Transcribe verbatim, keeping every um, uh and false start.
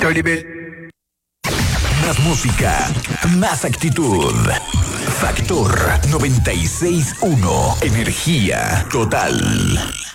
Más música, más actitud. Factor noventa y seis punto uno. Energía total.